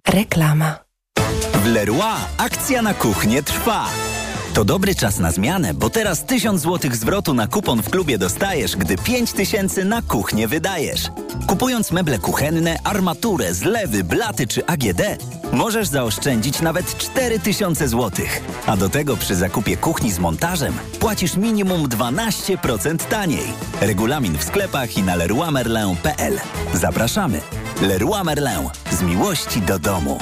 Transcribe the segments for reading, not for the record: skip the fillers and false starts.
Reklama. W Leroy akcja na kuchnię trwa. To dobry czas na zmianę, bo teraz 1000 zł zwrotu na kupon w klubie dostajesz, gdy 5000 na kuchnię wydajesz. Kupując meble kuchenne, armaturę, zlewy, blaty czy AGD, możesz zaoszczędzić nawet 4000 zł. A do tego przy zakupie kuchni z montażem płacisz minimum 12% taniej. Regulamin w sklepach i na leroymerlin.pl. Zapraszamy. Leroy Merlin. Z miłości do domu.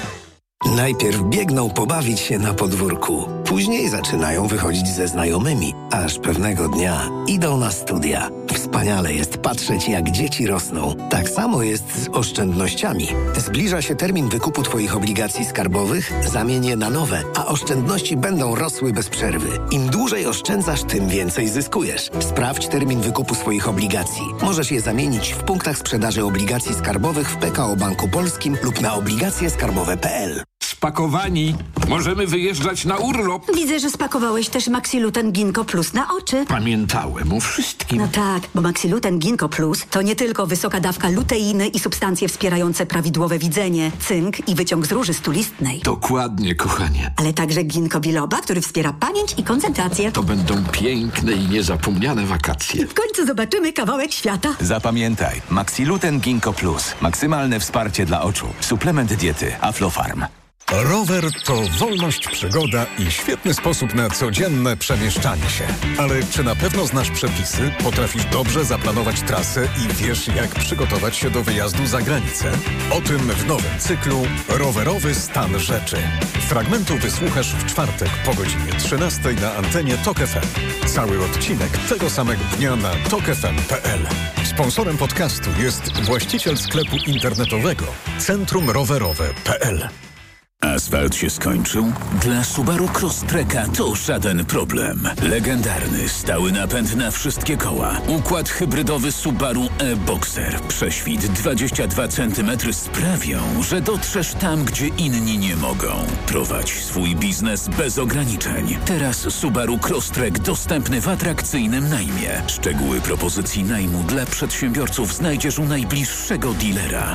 Najpierw biegną pobawić się na podwórku. Później zaczynają wychodzić ze znajomymi, aż pewnego dnia idą na studia. Wspaniale jest patrzeć, jak dzieci rosną. Tak samo jest z oszczędnościami. Zbliża się termin wykupu Twoich obligacji skarbowych, zamień je na nowe, a oszczędności będą rosły bez przerwy. Im dłużej oszczędzasz, tym więcej zyskujesz. Sprawdź termin wykupu swoich obligacji. Możesz je zamienić w punktach sprzedaży obligacji skarbowych w PKO Banku Polskim lub na obligacjeskarbowe.pl. Spakowani. Możemy wyjeżdżać na urlop. Widzę, że spakowałeś też Maxiluten Ginkgo Plus na oczy. Pamiętałem o wszystkim. No tak, bo Maxiluten Ginkgo Plus to nie tylko wysoka dawka luteiny i substancje wspierające prawidłowe widzenie, cynk i wyciąg z róży stulistnej. Dokładnie, kochanie. Ale także ginkgo biloba, który wspiera pamięć i koncentrację. To będą piękne i niezapomniane wakacje. W końcu zobaczymy kawałek świata. Zapamiętaj, Maxiluten Ginkgo Plus. Maksymalne wsparcie dla oczu. Suplement diety Aflofarm. Rower to wolność, przygoda i świetny sposób na codzienne przemieszczanie się. Ale czy na pewno znasz przepisy, potrafisz dobrze zaplanować trasę i wiesz, jak przygotować się do wyjazdu za granicę? O tym w nowym cyklu Rowerowy stan rzeczy. Fragmentu wysłuchasz w czwartek po godzinie 13 na antenie TOK FM. Cały odcinek tego samego dnia na tokfm.pl. Sponsorem podcastu jest właściciel sklepu internetowego centrumrowerowe.pl. Asfalt się skończył? Dla Subaru Crosstreka to żaden problem. Legendarny, stały napęd na wszystkie koła. Układ hybrydowy Subaru e-Boxer. Prześwit 22 cm sprawią, że dotrzesz tam, gdzie inni nie mogą. Prowadź swój biznes bez ograniczeń. Teraz Subaru Crosstrek dostępny w atrakcyjnym najmie. Szczegóły propozycji najmu dla przedsiębiorców znajdziesz u najbliższego dealera.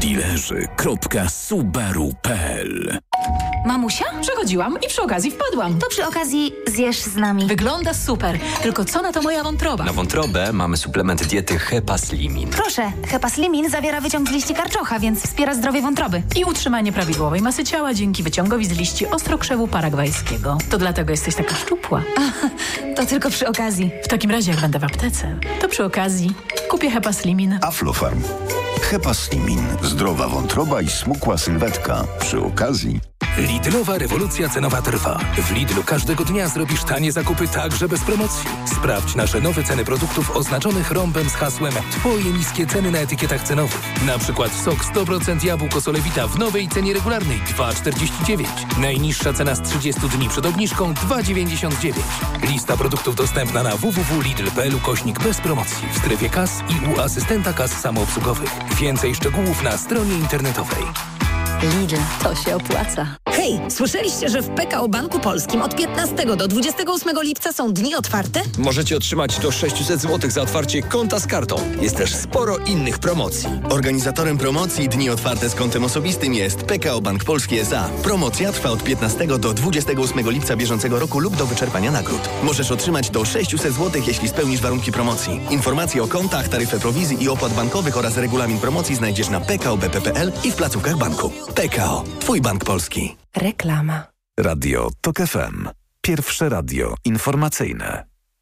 Dealerzy.subaru.pl. Mamusia? Przechodziłam i przy okazji wpadłam. To przy okazji zjesz z nami. Wygląda super, tylko co na to moja wątroba? Na wątrobę mamy suplement diety Hepaslimin. Proszę, Hepaslimin zawiera wyciąg z liści karczocha, więc wspiera zdrowie wątroby. I utrzymanie prawidłowej masy ciała dzięki wyciągowi z liści ostrokrzewu paragwajskiego. To dlatego jesteś taka szczupła. To tylko przy okazji. W takim razie, jak będę w aptece, to przy okazji kupię Hepaslimin. Aflofarm. Hepaslimin. Zdrowa wątroba i smukła sylwetka. Przy okazji... Lidlowa rewolucja cenowa trwa. W Lidlu każdego dnia zrobisz tanie zakupy także bez promocji. Sprawdź nasze nowe ceny produktów oznaczonych rąbem z hasłem Twoje niskie ceny na etykietach cenowych. Na przykład sok 100% jabłko Solewita w nowej cenie regularnej 2,49. Najniższa cena z 30 dni przed obniżką 2,99. Lista produktów dostępna na www.lidl.pl /bez promocji w strefie kas i u asystenta kas samoobsługowych. Więcej szczegółów na stronie internetowej. Lidl, to się opłaca. Hej, słyszeliście, że w PKO Banku Polskim od 15 do 28 lipca są dni otwarte? Możecie otrzymać do 600 zł za otwarcie konta z kartą. Jest też sporo innych promocji. Organizatorem promocji Dni Otwarte z kontem osobistym jest PKO Bank Polski S.A. Promocja trwa od 15 do 28 lipca bieżącego roku lub do wyczerpania nagród. Możesz otrzymać do 600 zł, jeśli spełnisz warunki promocji. Informacje o kontach, taryfę prowizji i opłat bankowych oraz regulamin promocji znajdziesz na pkobp.pl i w placówkach banku. PKO. Twój bank polski. Reklama. Radio TOK FM. Pierwsze radio informacyjne.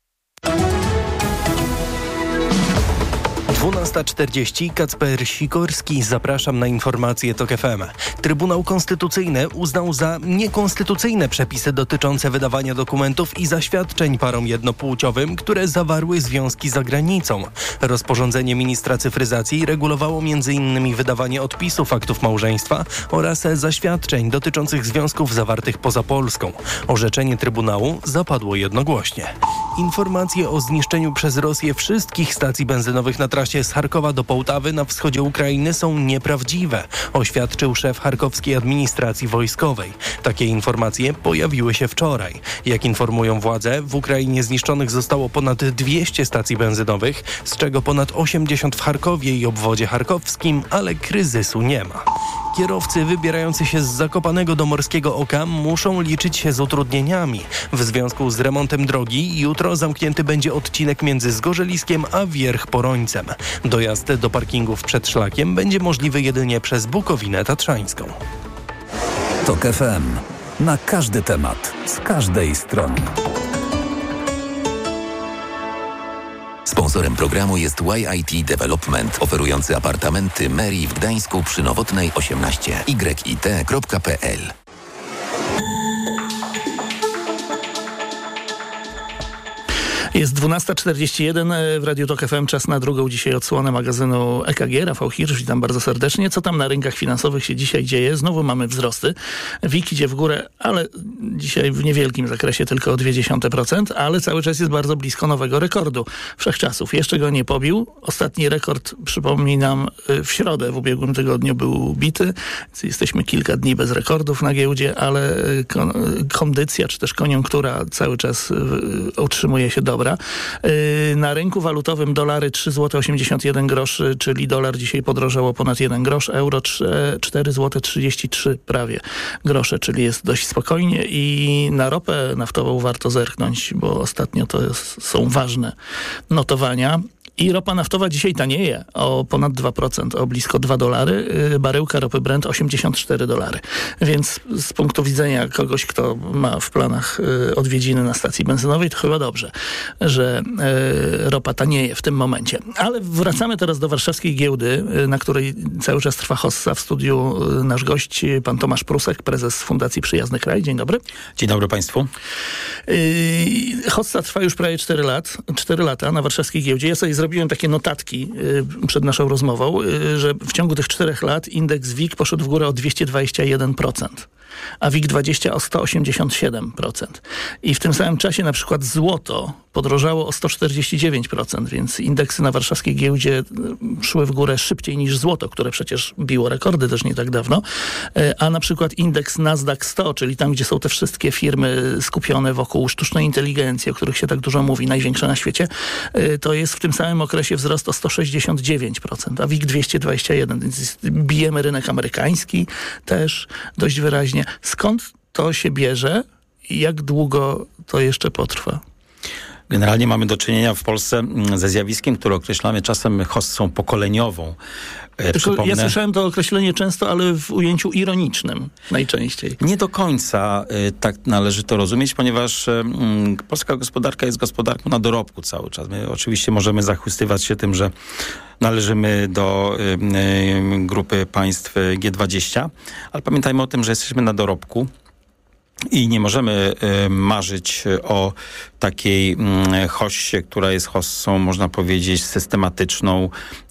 12:40. Kacper Sikorski. Zapraszam na informacje TOK FM. Trybunał Konstytucyjny uznał za niekonstytucyjne przepisy dotyczące wydawania dokumentów i zaświadczeń parom jednopłciowym, które zawarły związki za granicą. Rozporządzenie ministra cyfryzacji regulowało m.in. wydawanie odpisów aktów małżeństwa oraz zaświadczeń dotyczących związków zawartych poza Polską. Orzeczenie Trybunału zapadło jednogłośnie. Informacje o zniszczeniu przez Rosję wszystkich stacji benzynowych na trasie z Charkowa do Połtawy na wschodzie Ukrainy są nieprawdziwe, oświadczył szef charkowskiej administracji wojskowej. Takie informacje pojawiły się wczoraj. Jak informują władze, w Ukrainie zniszczonych zostało ponad 200 stacji benzynowych, z czego ponad 80 w Charkowie i obwodzie charkowskim, ale kryzysu nie ma. Kierowcy wybierający się z Zakopanego do Morskiego Oka muszą liczyć się z utrudnieniami. W związku z remontem drogi jutro zamknięty będzie odcinek między Zgorzeliskiem a Wierch-Porońcem. Dojazd do parkingów przed szlakiem będzie możliwy jedynie przez Bukowinę Tatrzańską. TOK FM. Na każdy temat, z każdej strony. Sponsorem programu jest YIT Development, oferujący apartamenty Meri w Gdańsku przy Nowotnej 18. yit.pl. Jest 12:41 w Radiu TOK FM, czas na drugą dzisiaj odsłonę magazynu EKG. Rafał Hirsch, witam bardzo serdecznie. Co tam na rynkach finansowych się dzisiaj dzieje? Znowu mamy wzrosty. WIG idzie w górę, ale dzisiaj w niewielkim zakresie, tylko o 0,2%, ale cały czas jest bardzo blisko nowego rekordu wszechczasów. Jeszcze go nie pobił. Ostatni rekord, przypominam, w środę w ubiegłym tygodniu był bity. Jesteśmy kilka dni bez rekordów na giełdzie, ale kondycja czy też koniunktura cały czas utrzymuje się dobra. Na rynku walutowym dolary 3,81 zł, czyli dolar dzisiaj podrożał o ponad 1 grosz, euro 4,33 zł prawie grosze, czyli jest dość spokojnie i na ropę naftową warto zerknąć, bo ostatnio to są ważne notowania. I ropa naftowa dzisiaj tanieje o ponad 2%, o blisko $2. Baryłka ropy Brent $84. Więc z punktu widzenia kogoś, kto ma w planach odwiedziny na stacji benzynowej, to chyba dobrze, że ropa tanieje w tym momencie. Ale wracamy teraz do warszawskiej giełdy, na której cały czas trwa hossa. W studiu nasz gość, pan Tomasz Prusek, prezes Fundacji Przyjazny Kraj. Dzień dobry. Dzień dobry państwu. Hossa trwa już prawie 4 lata na warszawskiej giełdzie. Ja sobie zrobiłem takie notatki przed naszą rozmową, że w ciągu tych 4 lat indeks WIG poszedł w górę o 221%, a WIG20 o 187%. I w tym samym czasie na przykład złoto podrożało o 149%, więc indeksy na warszawskiej giełdzie szły w górę szybciej niż złoto, które przecież biło rekordy też nie tak dawno. A na przykład indeks Nasdaq 100, czyli tam, gdzie są te wszystkie firmy skupione wokół sztucznej inteligencji, o których się tak dużo mówi, największe na świecie, to jest w tym samym okresie wzrost o 169%, a WIG 221, więc bijemy rynek amerykański też dość wyraźnie. Skąd to się bierze i jak długo to jeszcze potrwa? Generalnie mamy do czynienia w Polsce ze zjawiskiem, które określamy czasem hossą pokoleniową. Ja słyszałem to określenie często, ale w ujęciu ironicznym najczęściej. Nie do końca tak należy to rozumieć, ponieważ polska gospodarka jest gospodarką na dorobku cały czas. My oczywiście możemy zachwytywać się tym, że należymy do grupy państw G20, ale pamiętajmy o tym, że jesteśmy na dorobku. I nie możemy marzyć o takiej hossie, która jest hossą, można powiedzieć, systematyczną,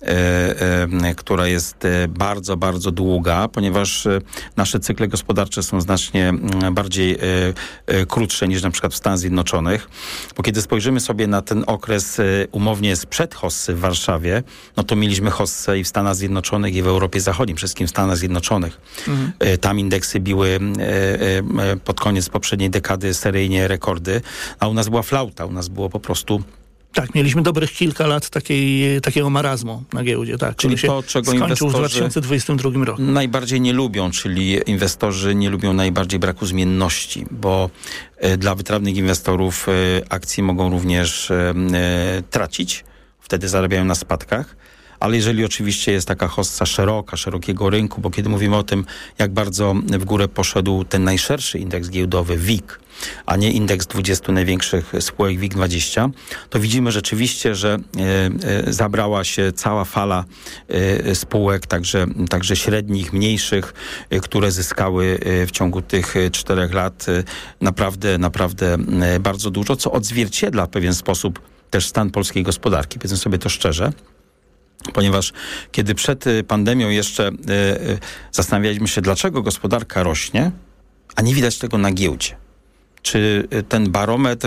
która jest bardzo, bardzo długa, ponieważ nasze cykle gospodarcze są znacznie bardziej krótsze niż na przykład w Stanach Zjednoczonych. Bo kiedy spojrzymy sobie na ten okres umownie sprzed hossy w Warszawie, no to mieliśmy hossę i w Stanach Zjednoczonych, i w Europie Zachodniej, przede wszystkim w Stanach Zjednoczonych. Tam indeksy biły pod koniec poprzedniej dekady seryjnie rekordy, a u nas była flauta, u nas było po prostu... Tak, mieliśmy dobrych kilka lat takiego marazmu na giełdzie, tak. Czyli to, czego skończył w 2022 roku. Najbardziej nie lubią, czyli inwestorzy nie lubią najbardziej braku zmienności, bo dla wytrawnych inwestorów akcje mogą również tracić, wtedy zarabiają na spadkach. Ale jeżeli oczywiście jest taka hossa szerokiego rynku, bo kiedy mówimy o tym, jak bardzo w górę poszedł ten najszerszy indeks giełdowy WIG, a nie indeks 20 największych spółek WIG20, to widzimy rzeczywiście, że zabrała się cała fala spółek, także średnich, mniejszych, które zyskały w ciągu tych 4 lat naprawdę bardzo dużo, co odzwierciedla w pewien sposób też stan polskiej gospodarki. Powiedzmy sobie to szczerze. Ponieważ kiedy przed pandemią jeszcze zastanawialiśmy się, dlaczego gospodarka rośnie, a nie widać tego na giełdzie. Czy ten barometr,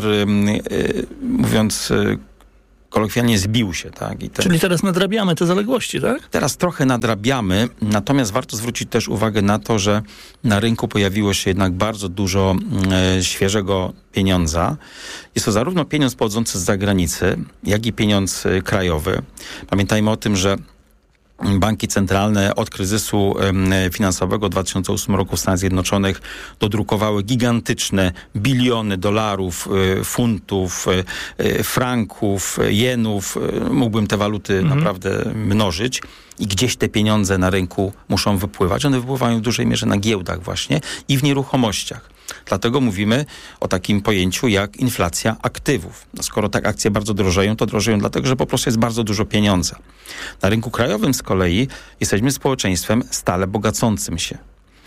mówiąc kolokwialnie, zbił się, tak? Czyli teraz nadrabiamy te zaległości, tak? Teraz trochę nadrabiamy, natomiast warto zwrócić też uwagę na to, że na rynku pojawiło się jednak bardzo dużo świeżego pieniądza. Jest to zarówno pieniądz pochodzący z zagranicy, jak i pieniądz krajowy. Pamiętajmy o tym, że banki centralne od kryzysu finansowego 2008 roku w Stanach Zjednoczonych dodrukowały gigantyczne biliony dolarów, funtów, franków, jenów. Mógłbym te waluty naprawdę mnożyć. I gdzieś te pieniądze na rynku muszą wypływać. One wypływają w dużej mierze na giełdach właśnie i w nieruchomościach. Dlatego mówimy o takim pojęciu jak inflacja aktywów. No skoro tak akcje bardzo drożeją, to drożeją dlatego, że po prostu jest bardzo dużo pieniądza. Na rynku krajowym z kolei jesteśmy społeczeństwem stale bogacącym się.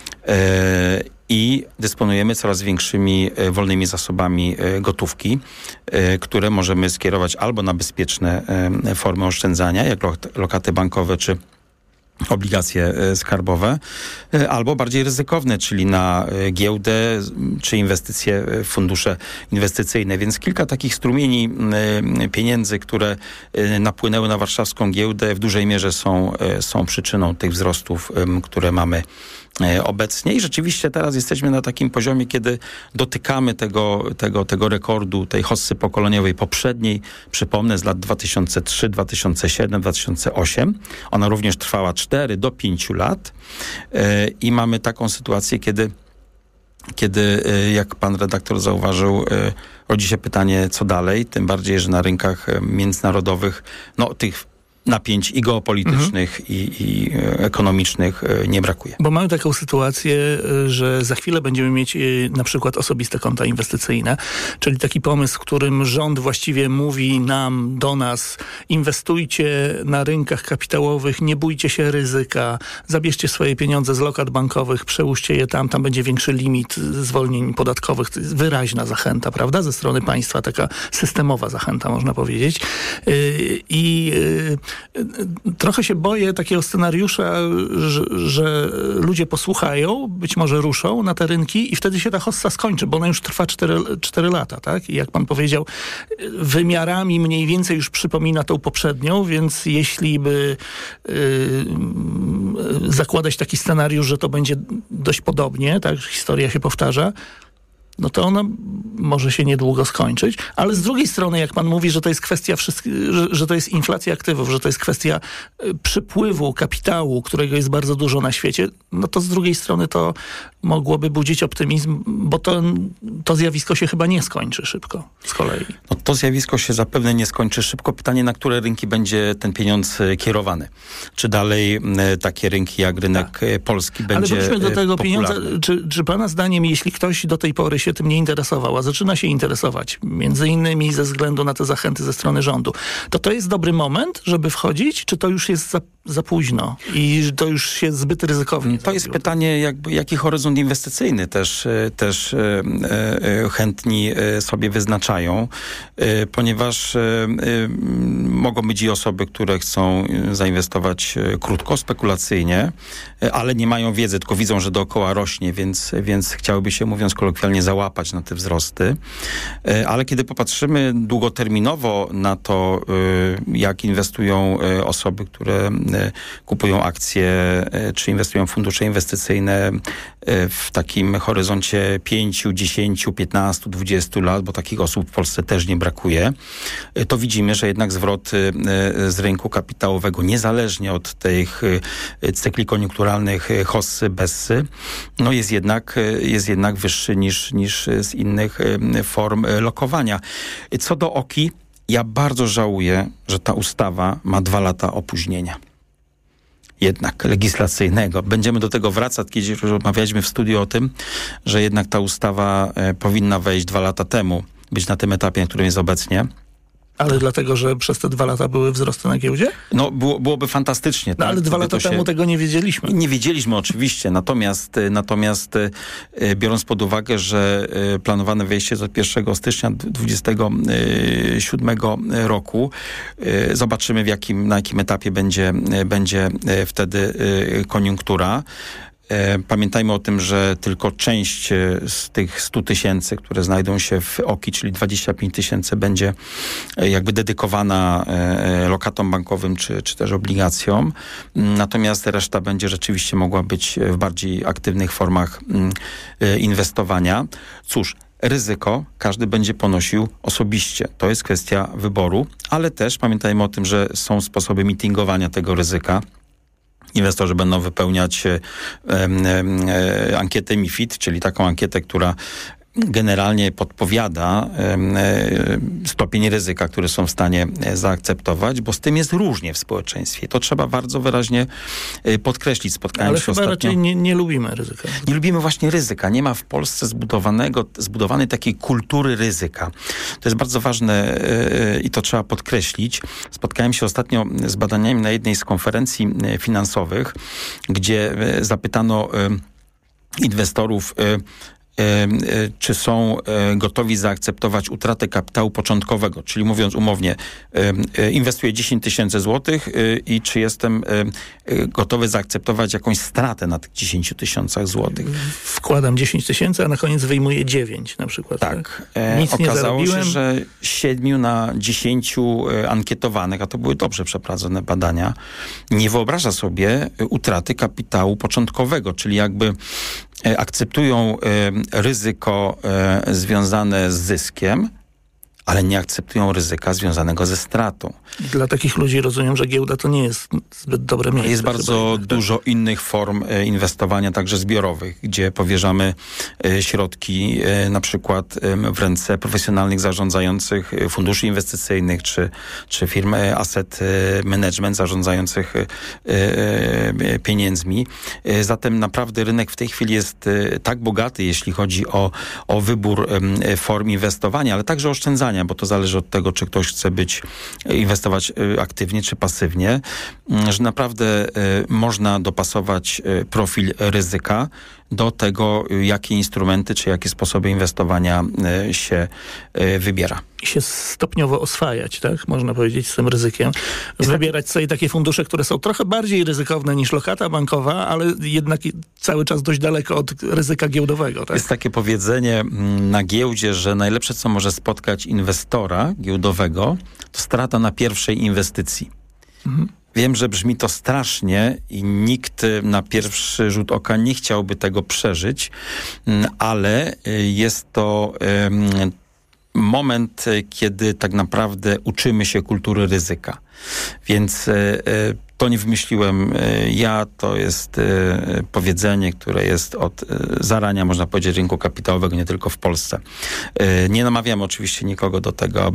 I dysponujemy coraz większymi wolnymi zasobami gotówki, które możemy skierować albo na bezpieczne formy oszczędzania, jak lokaty bankowe czy obligacje skarbowe, albo bardziej ryzykowne, czyli na giełdę czy inwestycje, fundusze inwestycyjne. Więc kilka takich strumieni pieniędzy, które napłynęły na warszawską giełdę, w dużej mierze są przyczyną tych wzrostów, które mamy obecnie. I rzeczywiście teraz jesteśmy na takim poziomie, kiedy dotykamy tego rekordu, tej hossy pokoleniowej poprzedniej. Przypomnę, z lat 2003, 2007, 2008. Ona również trwała 4 do 5 lat. I mamy taką sytuację, kiedy jak pan redaktor zauważył, rodzi się pytanie, co dalej. Tym bardziej, że na rynkach międzynarodowych, tych napięć i geopolitycznych, i ekonomicznych nie brakuje. Bo mamy taką sytuację, że za chwilę będziemy mieć na przykład osobiste konta inwestycyjne, czyli taki pomysł, w którym rząd właściwie mówi do nas, inwestujcie na rynkach kapitałowych, nie bójcie się ryzyka, zabierzcie swoje pieniądze z lokat bankowych, przełóżcie je tam będzie większy limit zwolnień podatkowych. To jest wyraźna zachęta, prawda? Ze strony państwa, taka systemowa zachęta, można powiedzieć. Trochę się boję takiego scenariusza, że ludzie posłuchają, być może ruszą na te rynki i wtedy się ta hossa skończy, bo ona już trwa 4 lata, tak? I jak pan powiedział, wymiarami mniej więcej już przypomina tą poprzednią, więc jeśli by zakładać taki scenariusz, że to będzie dość podobnie, tak? Historia się powtarza, no to ona może się niedługo skończyć. Ale z drugiej strony, jak pan mówi, że to jest kwestia że to jest inflacja aktywów, że to jest kwestia przypływu kapitału, którego jest bardzo dużo na świecie, no to z drugiej strony to mogłoby budzić optymizm, bo to zjawisko się chyba nie skończy szybko z kolei. No to zjawisko się zapewne nie skończy szybko. Pytanie, na które rynki będzie ten pieniądz kierowany. Czy dalej takie rynki jak rynek polski będzie popularny? Ale wróćmy do tego pieniądza. Czy pana zdaniem, jeśli ktoś do tej pory się tym nie interesował, a zaczyna się interesować, między innymi ze względu na te zachęty ze strony rządu, to jest dobry moment, żeby wchodzić, czy to już jest za późno i to już się zbyt ryzykownie To jest pytanie, jaki horyzont inwestycyjny też chętni sobie wyznaczają, ponieważ mogą być i osoby, które chcą zainwestować krótko, spekulacyjnie, ale nie mają wiedzy, tylko widzą, że dookoła rośnie, więc chciałyby się, mówiąc kolokwialnie, załapać na te wzrosty. Ale kiedy popatrzymy długoterminowo na to, jak inwestują osoby, które kupują akcje, czy inwestują w fundusze inwestycyjne w takim horyzoncie 5, 10, 15, 20 lat, bo takich osób w Polsce też nie brakuje, to widzimy, że jednak zwrot z rynku kapitałowego, niezależnie od tych cykli koniunkturalnych hossy, bessy, jest jednak wyższy niż z innych form lokowania. Co do OKI, ja bardzo żałuję, że ta ustawa ma 2 lata opóźnienia. Jednak legislacyjnego. Będziemy do tego wracać, kiedy rozmawialiśmy w studiu o tym, że jednak ta ustawa powinna wejść 2 lata temu, być na tym etapie, na którym jest obecnie. Ale dlatego, że przez te 2 lata były wzrosty na giełdzie? No, byłoby fantastycznie. No, tak? Ale 2 lata temu tego nie wiedzieliśmy. Nie wiedzieliśmy oczywiście, natomiast biorąc pod uwagę, że planowane wejście jest od 1 stycznia 2027 roku, zobaczymy na jakim etapie będzie wtedy koniunktura. Pamiętajmy o tym, że tylko część z tych 100 000, które znajdą się w OKI, czyli 25 000, będzie jakby dedykowana lokatom bankowym czy też obligacjom. Natomiast reszta będzie rzeczywiście mogła być w bardziej aktywnych formach inwestowania. Cóż, ryzyko każdy będzie ponosił osobiście. To jest kwestia wyboru, ale też pamiętajmy o tym, że są sposoby mitingowania tego ryzyka. Inwestorzy będą wypełniać ankietę MiFID, czyli taką ankietę, która generalnie podpowiada stopień ryzyka, który są w stanie zaakceptować, bo z tym jest różnie w społeczeństwie. To trzeba bardzo wyraźnie podkreślić. Spotkałem się chyba ostatnio... raczej nie lubimy ryzyka. Nie lubimy właśnie ryzyka. Nie ma w Polsce zbudowanej takiej kultury ryzyka. To jest bardzo ważne i to trzeba podkreślić. Spotkałem się ostatnio z badaniami na jednej z konferencji finansowych, gdzie zapytano inwestorów, czy są gotowi zaakceptować utratę kapitału początkowego, czyli mówiąc umownie, inwestuję 10 000 złotych i czy jestem gotowy zaakceptować jakąś stratę na tych 10 000 złotych. Wkładam 10 000, a na koniec wyjmuję 9 na przykład. Tak. Nic Okazało nie zarobiłem. się, że 7 na 10 ankietowanych, a to były dobrze przeprowadzone badania, nie wyobraża sobie utraty kapitału początkowego, czyli jakby akceptują ryzyko związane z zyskiem, ale nie akceptują ryzyka związanego ze stratą. Dla takich ludzi rozumiem, że giełda to nie jest zbyt dobre miejsce. Jest bardzo dużo innych form inwestowania, także zbiorowych, gdzie powierzamy środki na przykład w ręce profesjonalnych zarządzających funduszy inwestycyjnych, czy firm asset management zarządzających pieniędzmi. Zatem naprawdę rynek w tej chwili jest tak bogaty, jeśli chodzi o wybór form inwestowania, ale także oszczędzania, bo to zależy od tego, czy ktoś chce inwestować aktywnie, czy pasywnie, że naprawdę można dopasować profil ryzyka do tego, jakie instrumenty, czy jakie sposoby inwestowania się wybiera. I się stopniowo oswajać, tak? Można powiedzieć, z tym ryzykiem. Wybierać sobie takie fundusze, które są trochę bardziej ryzykowne niż lokata bankowa, ale jednak cały czas dość daleko od ryzyka giełdowego, tak? Jest takie powiedzenie na giełdzie, że najlepsze, co może spotkać inwestora giełdowego, to strata na pierwszej inwestycji. Wiem, że brzmi to strasznie i nikt na pierwszy rzut oka nie chciałby tego przeżyć, ale jest to moment, kiedy tak naprawdę uczymy się kultury ryzyka. Więc to nie wymyśliłem ja, to jest powiedzenie, które jest od zarania, można powiedzieć, rynku kapitałowego, nie tylko w Polsce. Nie namawiam oczywiście nikogo do tego,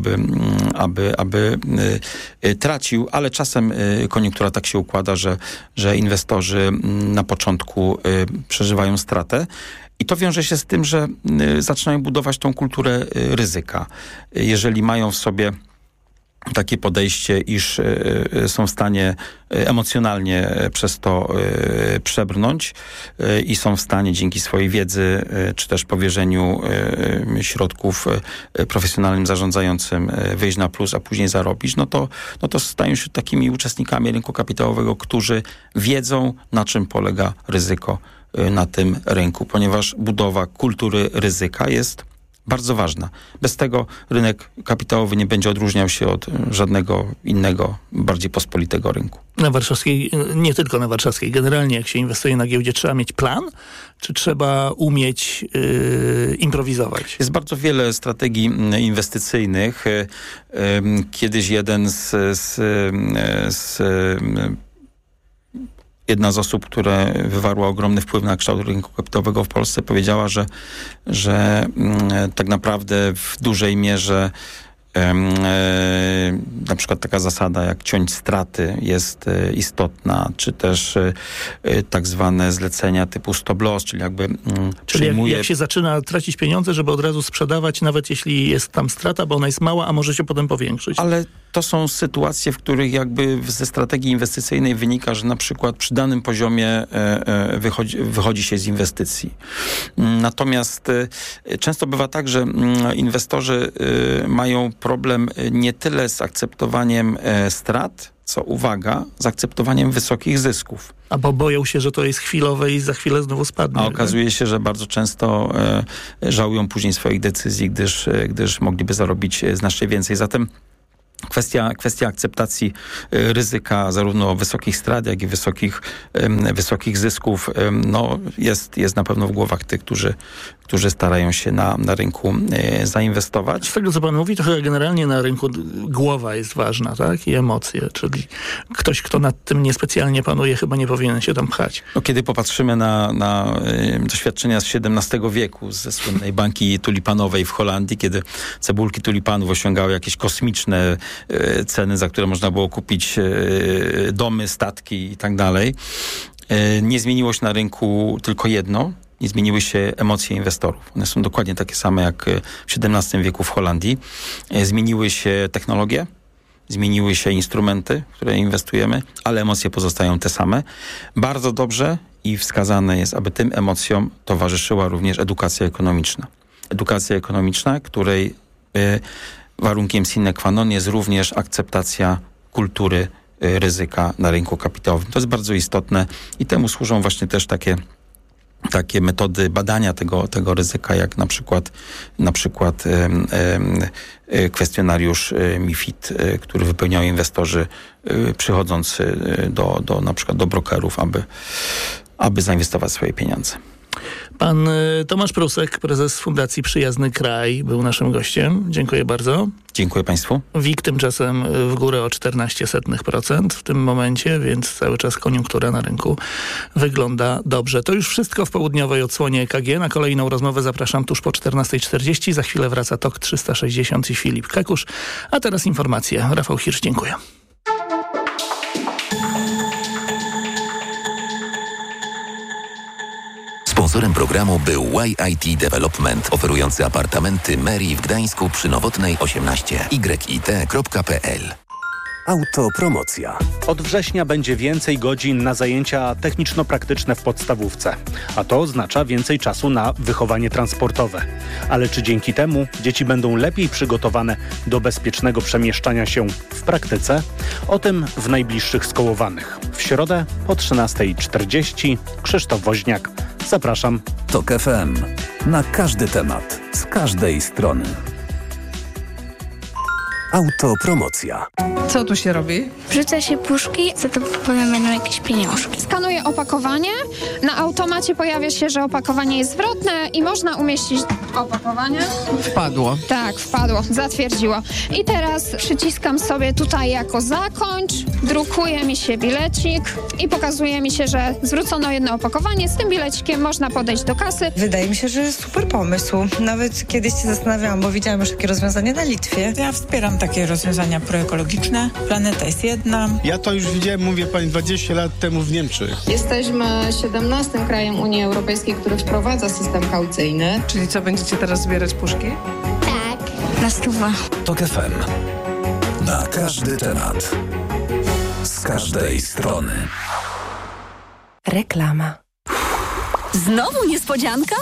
aby tracił, ale czasem koniunktura tak się układa, że inwestorzy na początku przeżywają stratę. I to wiąże się z tym, że zaczynają budować tą kulturę ryzyka. Jeżeli mają w sobie takie podejście, iż są w stanie emocjonalnie przez to przebrnąć i są w stanie dzięki swojej wiedzy, czy też powierzeniu środków profesjonalnym zarządzającym wyjść na plus, a później zarobić, no to stają się takimi uczestnikami rynku kapitałowego, którzy wiedzą, na czym polega ryzyko na tym rynku, ponieważ budowa kultury ryzyka jest bardzo ważna. Bez tego rynek kapitałowy nie będzie odróżniał się od żadnego innego, bardziej pospolitego rynku. Na warszawskiej, nie tylko na warszawskiej, generalnie jak się inwestuje na giełdzie, trzeba mieć plan, czy trzeba umieć improwizować? Jest bardzo wiele strategii inwestycyjnych. Kiedyś jedna z osób, która wywarła ogromny wpływ na kształt rynku kapitałowego w Polsce, powiedziała, że tak naprawdę w dużej mierze na przykład taka zasada jak ciąć straty jest istotna, czy też tak zwane zlecenia typu stop loss, czyli jakby Czyli jak się zaczyna tracić pieniądze, żeby od razu sprzedawać, nawet jeśli jest tam strata, bo ona jest mała, a może się potem powiększyć. Ale to są sytuacje, w których jakby ze strategii inwestycyjnej wynika, że na przykład przy danym poziomie wychodzi się z inwestycji. Natomiast często bywa tak, że inwestorzy mają problem nie tyle z akceptowaniem strat, co uwaga, z akceptowaniem wysokich zysków. Albo boją się, że to jest chwilowe i za chwilę znowu spadnie. A okazuje się, że bardzo często żałują później swoich decyzji, gdyż mogliby zarobić znacznie więcej. Zatem Kwestia akceptacji ryzyka zarówno wysokich strat, jak i wysokich zysków jest na pewno w głowach tych, którzy starają się na rynku zainwestować. Z tego, co pan mówi, to chyba generalnie na rynku głowa jest ważna, tak? I emocje, czyli ktoś, kto nad tym niespecjalnie panuje, chyba nie powinien się tam pchać. No, kiedy popatrzymy na doświadczenia z XVII wieku, ze słynnej bańki tulipanowej w Holandii, kiedy cebulki tulipanów osiągały jakieś kosmiczne ceny, za które można było kupić domy, statki i tak dalej. Nie zmieniło się na rynku tylko jedno. Nie zmieniły się emocje inwestorów. One są dokładnie takie same jak w XVII wieku w Holandii. Zmieniły się technologie, zmieniły się instrumenty, w które inwestujemy, ale emocje pozostają te same. Bardzo dobrze i wskazane jest, aby tym emocjom towarzyszyła również edukacja ekonomiczna. Edukacja ekonomiczna, której warunkiem sine qua non jest również akceptacja kultury ryzyka na rynku kapitałowym. To jest bardzo istotne i temu służą właśnie też takie metody badania tego ryzyka, jak na przykład kwestionariusz MiFID, który wypełniają inwestorzy przychodząc na przykład do brokerów, aby zainwestować swoje pieniądze. Pan Tomasz Prusek, prezes Fundacji Przyjazny Kraj, był naszym gościem. Dziękuję bardzo. Dziękuję państwu. WIG tymczasem w górę o 0,14% w tym momencie, więc cały czas koniunktura na rynku wygląda dobrze. To już wszystko w południowej odsłonie EKG. Na kolejną rozmowę zapraszam tuż po 14:40. Za chwilę wraca TOK 360 i Filip Kekusz. A teraz informacje. Rafał Hirsch, dziękuję. Sponsorem programu był YIT Development, oferujący apartamenty Mary w Gdańsku przy Nowotnej 18. YIT.pl. Autopromocja. Od września będzie więcej godzin na zajęcia techniczno-praktyczne w podstawówce, a to oznacza więcej czasu na wychowanie transportowe. Ale czy dzięki temu dzieci będą lepiej przygotowane do bezpiecznego przemieszczania się w praktyce? O tym w najbliższych Skołowanych. W środę po 13:40. Krzysztof Woźniak. Zapraszam. TOK FM. Na każdy temat. Z każdej strony. Autopromocja. Co tu się robi? Wrzuca się puszki, za to potem będą jakieś pieniążki. Skanuję opakowanie. Na automacie pojawia się, że opakowanie jest zwrotne i można umieścić opakowanie. Wpadło. Tak, wpadło. Zatwierdziło. I teraz przyciskam sobie tutaj jako zakończ, drukuje mi się bilecik i pokazuje mi się, że zwrócono jedno opakowanie. Z tym bilecikiem można podejść do kasy. Wydaje mi się, że super pomysł. Nawet kiedyś się zastanawiałam, bo widziałam już takie rozwiązanie na Litwie. Ja wspieram takie rozwiązania proekologiczne. Planeta jest jedna. Ja to już widziałem, mówię pani, 20 lat temu w Niemczech. Jesteśmy 17. krajem Unii Europejskiej, który wprowadza system kaucyjny. Czyli co, będziecie teraz zbierać puszki? Tak, na 100. TOK FM. Na każdy temat. Z każdej strony. Reklama. Znowu niespodzianka?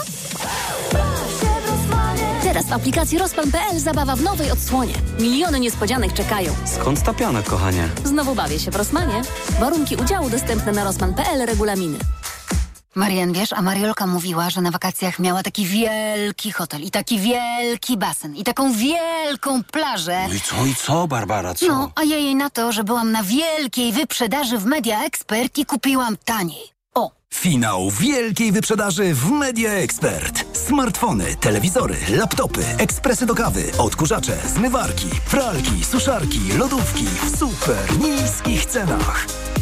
Teraz w aplikacji Rospan.pl zabawa w nowej odsłonie. Miliony niespodzianek czekają. Skąd ta piana, kochanie? Znowu bawię się w Rosmanie. Warunki udziału dostępne na Rospan.pl, regulaminy. Marian, wiesz, a Mariolka mówiła, że na wakacjach miała taki wielki hotel i taki wielki basen i taką wielką plażę. No i co, Barbara, co? No, a ja jej na to, że byłam na wielkiej wyprzedaży w Media Expert i kupiłam taniej. Finał wielkiej wyprzedaży w Media Expert. Smartfony, telewizory, laptopy, ekspresy do kawy, odkurzacze, zmywarki, pralki, suszarki, lodówki w super niskich cenach.